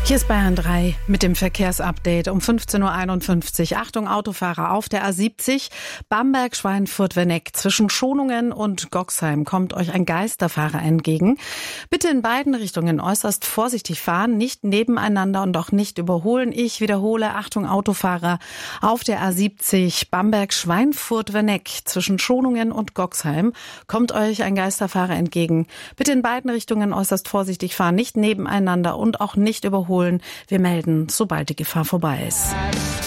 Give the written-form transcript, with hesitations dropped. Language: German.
Hier ist Bayern 3 mit dem Verkehrsupdate um 15.51 Uhr. Achtung Autofahrer auf der A70 Bamberg-Schweinfurt-Wenneck. Zwischen Schonungen und Goxheim kommt euch ein Geisterfahrer entgegen. Bitte in beiden Richtungen äußerst vorsichtig fahren, nicht nebeneinander und auch nicht überholen. Ich wiederhole, Achtung Autofahrer auf der A70 Bamberg-Schweinfurt-Wenneck. Zwischen Schonungen und Goxheim kommt euch ein Geisterfahrer entgegen. Bitte in beiden Richtungen äußerst vorsichtig fahren, nicht nebeneinander und auch nicht überholen. Wir melden, sobald die Gefahr vorbei ist.